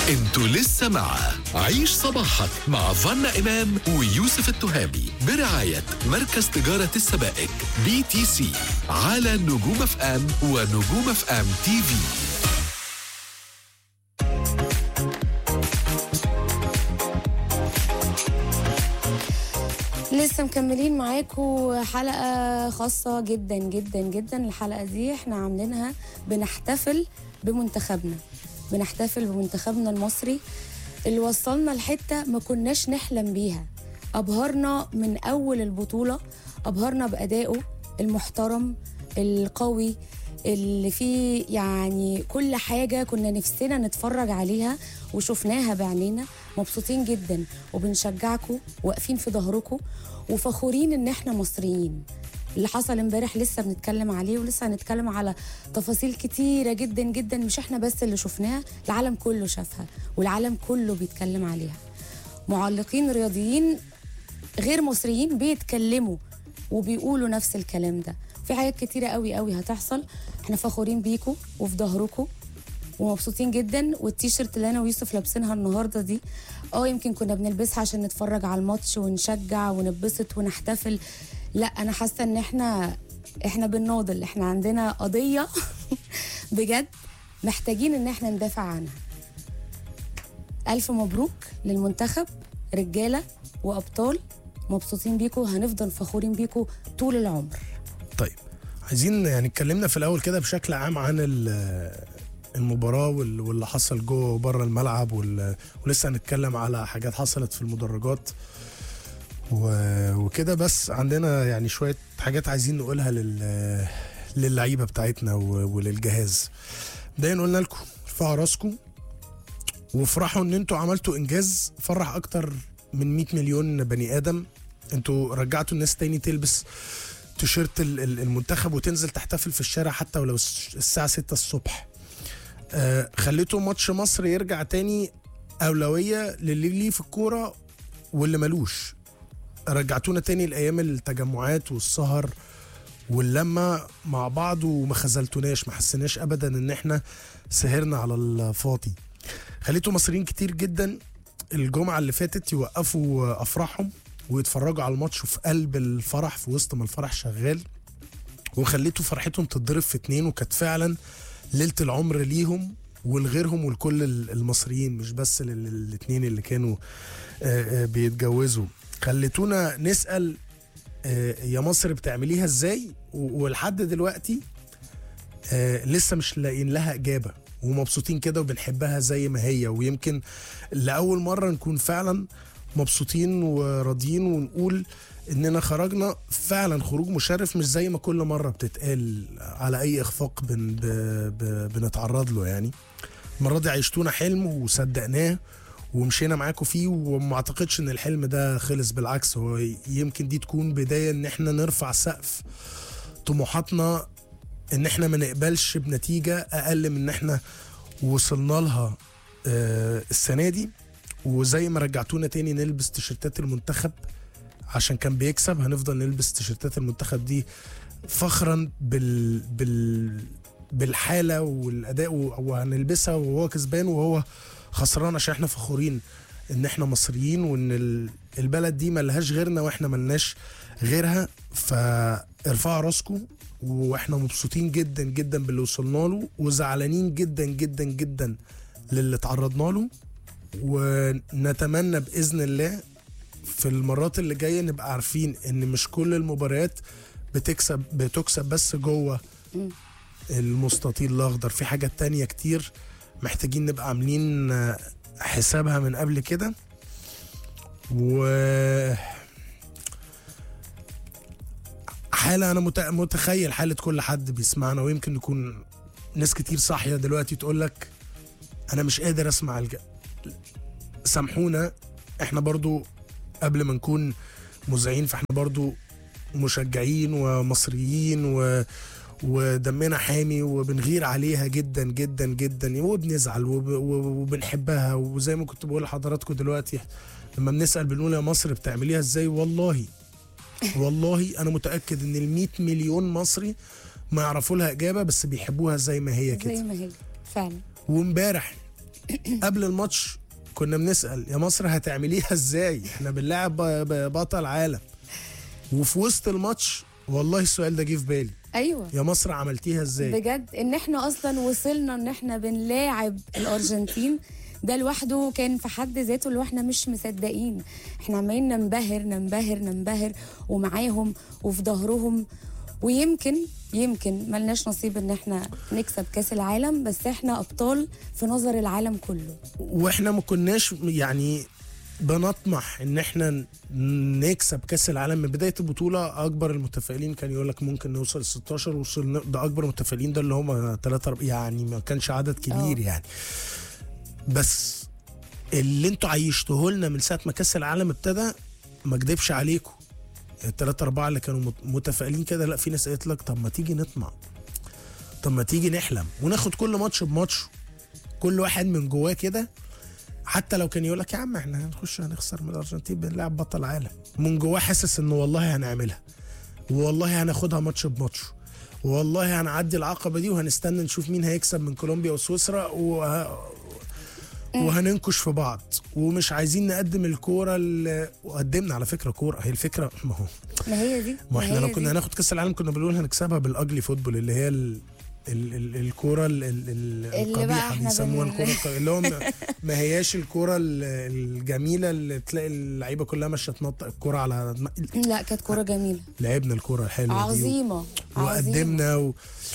انتوا لسه مع عيش صباحك مع فانا إمام ويوسف التهامي برعاية مركز تجارة السبائك BTC على نجوم اف ام ونجوم اف ام تي في. لسه مكملين معاكم حلقة خاصة جدا جدا جدا. الحلقة دي احنا عاملينها بنحتفل بمنتخبنا المصري اللي وصلنا لحتة ما كناش نحلم بيها. أبهرنا من أول البطولة، أبهرنا بأدائه المحترم القوي اللي فيه يعني كل حاجة كنا نفسنا نتفرج عليها وشفناها بعينينا. مبسوطين جدا وبنشجعكم واقفين في ظهركم وفخورين ان احنا مصريين. اللي حصل امبارح لسه بنتكلم عليه ولسه هنتكلم على تفاصيل كتيرة جدا جدا، مش احنا بس اللي شفناها، العالم كله شافها والعالم كله بيتكلم عليها. معلقين رياضيين غير مصريين بيتكلموا وبيقولوا نفس الكلام ده. في حاجات كتيرة قوي قوي هتحصل. احنا فخورين بيكم وفي ظهركم ومبسوطين جدا. والتيشيرت اللي انا ويوسف لابسينها النهارده دي يمكن كنا بنلبسها عشان نتفرج على الماتش ونشجع ونبسط ونحتفل. لا، انا حاسه ان احنا بنناضل، احنا عندنا قضيه بجد محتاجين ان احنا ندافع عنها. الف مبروك للمنتخب، رجاله وابطال. مبسوطين بيكم، هنفضل فخورين بيكم طول العمر. طيب، عايزين يعني اتكلمنا في الاول كده بشكل عام عن المباراة واللي حصل جوه وبره الملعب، ولسه هنتكلم على حاجات حصلت في المدرجات وكده. بس عندنا يعني شوية حاجات عايزين نقولها للعيبة بتاعتنا وللجهاز. دايما قلنا لكم ارفعوا راسكم وافرحوا ان انتوا عملتوا انجاز فرح اكتر من 100 مليون بني ادم. انتوا رجعتوا الناس تاني تلبس تيشيرت المنتخب وتنزل تحتفل في الشارع حتى ولو الساعة 6 الصبح. خليتوا ماتش مصر يرجع تاني أولوية للي ليه في الكورة واللي ملوش. رجعتونا تاني لأيام التجمعات والسهر واللمة مع بعض وما خذلتوناش، ما حسناش أبدا إن احنا سهرنا على الفاضي. خليتوا مصريين كتير جدا الجمعة اللي فاتت يوقفوا أفراحهم ويتفرجوا على الماتش في قلب الفرح في وسط ما الفرح شغال، وخليتوا فرحتهم تتضرب في 2. وكانت فعلا ليلة العمر ليهم ولغيرهم ولكل المصريين، مش بس للاتنين اللي كانوا بيتجوزوا. خليتونا نسأل يا مصر بتعمليها ازاي، ولحد دلوقتي لسه مش لاقيين لها إجابة ومبسوطين كده وبنحبها زي ما هي. ويمكن لأول مرة نكون فعلا مبسوطين وراضيين ونقول اننا خرجنا فعلا خروج مشرف، مش زي ما كل مرة بتتقال على اي اخفاق بنتعرض له. يعني المرة دي عيشتونا حلم وصدقناه ومشينا معاكم فيه، وما اعتقدش ان الحلم ده خلص، بالعكس هو يمكن دي تكون بداية ان احنا نرفع سقف طموحاتنا، ان احنا ما نقبلش بنتيجة اقل من ان احنا وصلنا لها السنة دي. وزي ما رجعتونا تاني نلبس تيشيرتات المنتخب عشان كان بيكسب، هنفضل نلبس تيشيرتات المنتخب دي فخرا بالحالة والأداء، وهنلبسها وهو كسبان وهو خسران عشان احنا فخورين ان احنا مصريين وان البلد دي ملهاش غيرنا واحنا ملناش غيرها. فارفعوا راسكم، واحنا مبسوطين جدا جدا باللي وصلنا له وزعلانين جدا جدا جدا للي تعرضنا له. ونتمنى بإذن الله في المرات اللي جاية نبقى عارفين ان مش كل المباريات بتكسب بس جوه المستطيل الأخضر. في حاجات تانية كتير محتاجين نبقى عاملين حسابها من قبل كده. حالة أنا متخيل حالة كل حد بيسمعنا، ويمكن نكون ناس كتير صاحية دلوقتي تقولك أنا مش قادر أسمع سامحونا، احنا برضو قبل ما نكون مذيعين فاحنا برضو مشجعين ومصريين ودمنا حامي وبنغير عليها جدا جدا جدا وبنزعل وبنحبها. وزي ما كنت بقول لحضراتكم دلوقتي لما بنسأل بنقول يا مصر بتعمليها ازاي، والله انا متأكد ان 100 مليون مصري ما يعرفوا لها اجابة بس بيحبوها زي ما هي كده، زي ما هي فعلا. وامبارح قبل الماتش كنا بنسال يا مصر هتعمليها ازاي، احنا بنلاعب بطل عالم. وفي وسط الماتش والله السؤال ده جه في بالي، ايوه يا مصر عملتيها ازاي. بجد ان احنا اصلا وصلنا ان احنا بنلاعب الارجنتين، ده لوحده كان في حد ذاته اللي احنا مش مصدقين. احنا عمالين ننبهر ننبهر ننبهر ومعاهم وفي ظهرهم. ويمكن ملناش نصيب ان احنا نكسب كاس العالم، بس احنا ابطال في نظر العالم كله. واحنا ما كناش يعني بنطمح ان احنا نكسب كاس العالم من بدايه البطوله. اكبر المتفائلين كان يقول لك ممكن نوصل 16، وصلنا. ده اكبر متفائلين، ده اللي هم 3 يعني ما كانش عدد كبير يعني. بس اللي انتوا عيشتوه لنا من ساعه ما كاس العالم ابتدى، ما اكدبش عليكم، ال3 4 اللي كانوا متفائلين كده، لا في ناس قالت لك طب ما تيجي نطمع، طب ما تيجي نحلم وناخد كل ماتش بماتش، كل واحد من جواه كده. حتى لو كان يقول لك يا عم احنا هنخش هنخسر من الارجنتين بنلعب بطل عالم، من جواه حاسس انه والله هنعملها، والله هناخدها ماتش بماتش، والله هنعدي العقبه دي، وهنستنى نشوف مين هيكسب من كولومبيا وسويسرا، وهننكش في بعض، ومش عايزين نقدم الكوره اللي وقدمنا. على فكره كوره هي الفكره، ما هي دي، ما احنا لو كنا هناخد كاس العالم كنا بنقول هنكسبها بالاجلي فوتبول، اللي هي الكوره القبيحه بيسموها الكوره اللي هو ما هياش الكوره الجميله اللي تلاقي اللعيبه كلها ماشيه تنطق الكوره على. لا كانت كوره جميله، لعبنا الكوره الحلوه عظيمه دي وقدمنا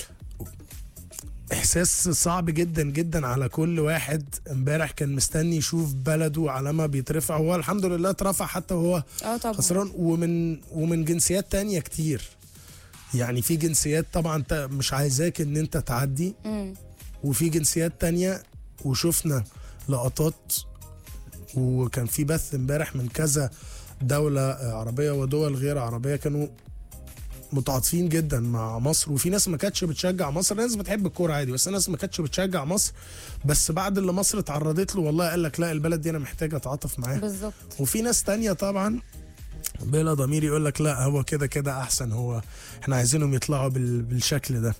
احساس صعب جدا جدا على كل واحد. امبارح كان مستني يشوف بلده علامه بيترفع، هو الحمد لله اترفع حتى وهو خسران، ومن جنسيات تانية كتير. يعني في جنسيات طبعا مش عايزاك ان انت تعدي، وفي جنسيات تانية. وشفنا لقطات، وكان في بث امبارح من كذا دولة عربية ودول غير عربية كانوا متعاطفين جدا مع مصر. وفي ناس ما كانتش بتشجع مصر، ناس بتحب الكوره عادي، بس ناس ما كانتش بتشجع مصر، بس بعد اللي مصر اتعرضت له والله قال لك لا البلد دي انا محتاج اتعاطف معاها بالظبط. وفي ناس تانية طبعا بلا ضمير يقول لك لا هو كده كده احسن، هو احنا عايزينهم يطلعوا بالشكل ده.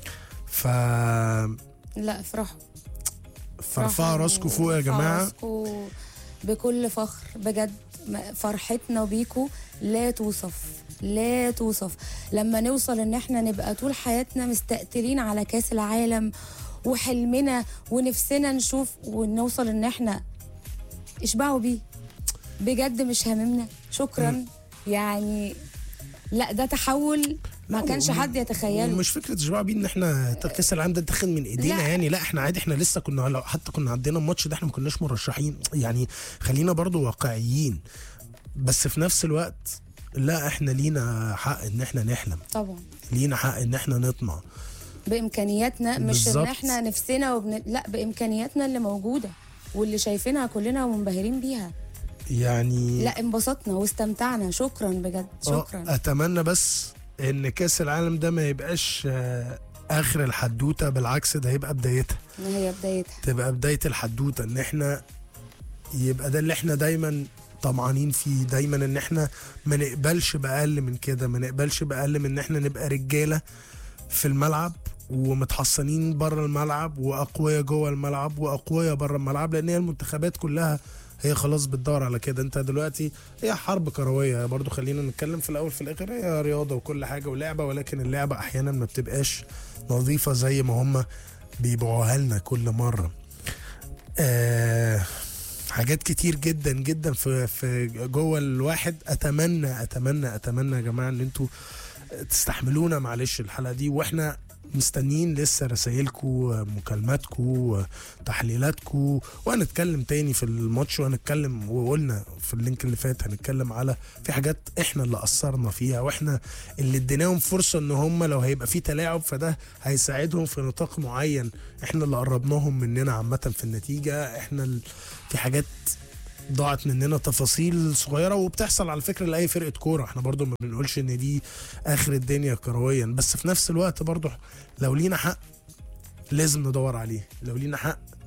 لا افرحوا، فرفعوا راسكم فوق يا جماعه بكل فخر بجد. فرحتنا بيكو لا توصف لا توصف. لما نوصل ان احنا نبقى طول حياتنا مستقتلين على كاس العالم وحلمنا ونفسنا نشوف، ونوصل ان احنا اشبعوا بيه بجد، مش هاممنا. شكرا يعني. لا ده تحول ما كانش حد يتخيله. مش فكره اشباع بيه ان احنا كاس العالم ده اتاخد من ايدينا يعني، لا احنا عادي، احنا لسه كنا لو حتى كنا عندنا الماتش ده احنا ما كناش مرشحين يعني. خلينا برضو واقعيين، بس في نفس الوقت لا احنا لينا حق ان احنا نحلم طبعا، لينا حق ان احنا نطمع بامكانياتنا، مش بالزبط. ان احنا نفسنا لا بامكانياتنا اللي موجوده واللي شايفينها كلنا ومنبهرين بيها يعني. لا انبسطنا واستمتعنا. شكرا بجد، شكرا. اتمنى بس ان كاس العالم ده ما يبقاش اخر الحدوته، بالعكس ده هيبقى بدايتها. هي بدايتها، تبقى بدايه الحدوته، ان احنا يبقى ده اللي احنا دايما طمعانين فيه، دايما ان احنا ما نقبلش باقل من كده، ما نقبلش باقل من ان احنا نبقى رجاله في الملعب ومتحصنين بره الملعب، واقوياء جوه الملعب واقوياء بره الملعب، لان هي المنتخبات كلها هي خلاص بتدور على كده. انت دلوقتي هي حرب كرويه برضو، خلينا نتكلم في الاول في الاخر هي رياضه وكل حاجه ولعبه، ولكن اللعبه احيانا ما بتبقاش نظيفه زي ما هم بيبيعوها لنا كل مره. حاجات كتير جدا جدا في جوه الواحد. اتمنى يا جماعه ان انتوا تستحملونا معلش الحلقه دي، واحنا مستنيين لسه رسائلكم، مكالماتكم، تحليلاتكم، وهنتكلم تاني في الماتش، وهنتكلم وقلنا في اللينك اللي فات هنتكلم على في حاجات احنا اللي قصرنا فيها، واحنا اللي اديناهم فرصة ان هم لو هيبقى في تلاعب فده هيساعدهم في نطاق معين، احنا اللي قربناهم مننا عامة في النتيجة. احنا في حاجات ضاعت مننا، تفاصيل صغيرة، وبتحصل على فكرة لأي فرقة كورة. احنا برضو ما بنقولش ان دي اخر الدنيا كرويا، بس في نفس الوقت برضو لو لينا حق لازم ندور عليه، لو لينا حق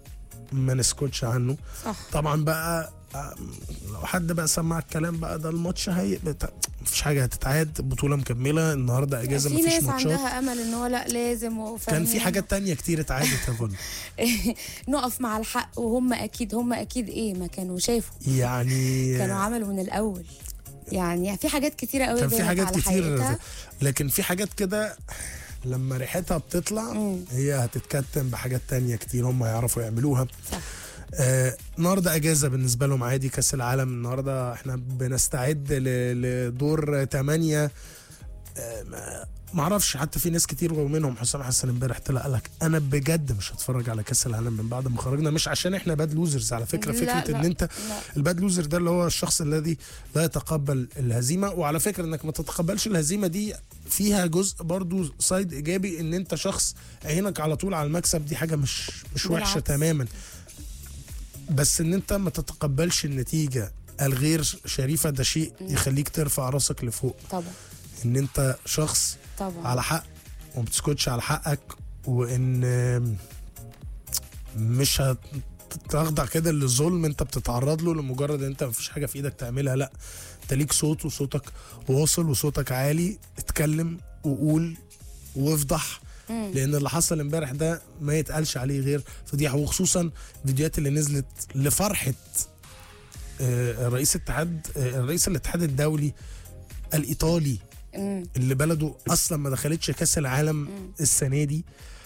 ما نسكتش عنه. صح. طبعا بقى لو حد بقى سمع الكلام بقى ده الماتش مفيش حاجه هتتعاد، بطوله مكمله النهارده اجازه في مفيش ناس ماتشات. عندها امل ان هو لا لازم كان في حاجات تانية كتير اتعادت يا فندم. نقف مع الحق، وهم اكيد ايه ما كانوا شافوا، يعني كانوا عملوا من الاول. يعني في حاجات كتيره قوي كان في حاجات على كتير حقيقتها. لكن في حاجات كده لما ريحتها بتطلع هي هتتكتم بحاجات تانية كتير هم يعرفوا يعملوها. صح. النهارده اجازه بالنسبه لهم عادي، كاس العالم النهارده احنا بنستعد لدور 8. معرفش، حتى في ناس كتير ومنهم حسام حسن امبارح طلع قال لك انا بجد مش هتفرج على كاس العالم من بعد ما خرجنا، مش عشان احنا باد لوزرز على فكره. فكره ان انت الباد لوزر ده اللي هو الشخص الذي لا يتقبل الهزيمه. وعلى فكره انك ما تتقبلش الهزيمه دي فيها جزء برضو سايد ايجابي، ان انت شخص عينك على طول على المكسب، دي حاجه مش وحشه تماما. بس ان انت ما تتقبلش النتيجه الغير شريفه ده شيء يخليك ترفع راسك لفوق. طبعا. ان انت شخص طبعا على حق وما بتسكتش على حقك، وان مش هتخضع كده للظلم انت بتتعرض له لمجرد ان انت مفيش حاجه في ايدك تعملها. لا، انت ليك صوت وصوتك واصل وصوتك عالي، اتكلم وقول وافضح. لان اللي حصل امبارح ده ما يتقالش عليه غير فضيحه، وخصوصا الفيديوهات اللي نزلت لفرحه رئيس الاتحاد الدولي الايطالي اللي بلده اصلا ما دخلتش كاس العالم السنه دي.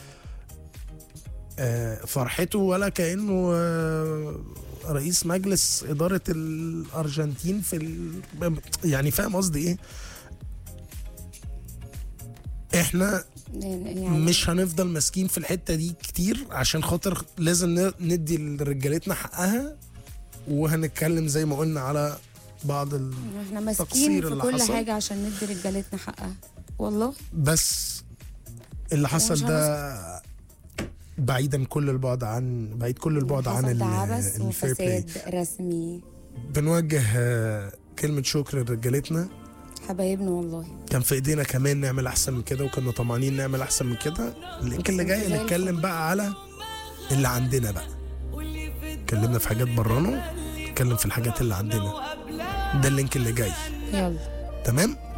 فرحته ولا كانه رئيس مجلس اداره الارجنتين يعني فاهم قصدي ايه. احنا يعني مش هنفضل ماسكين في الحته دي كتير، عشان خاطر لازم ندي لرجالتنا حقها، وهنتكلم زي ما قلنا على بعض احنا ماسكين في كل حاجه عشان ندي رجالتنا حقها والله. بس اللي حصل ده بعيد كل البعد عن عبث وفساد رسمي. بنوجه كلمه شكر لرجالتنا حبايبنا والله. كان في ايدينا كمان نعمل احسن من كده، وكنا طمعانين نعمل احسن من كده. اللينك اللي جاي نتكلم بقى على اللي عندنا بقى. اتكلمنا في حاجات برانا، نتكلم في الحاجات اللي عندنا. ده اللينك اللي جاي. يلا تمام.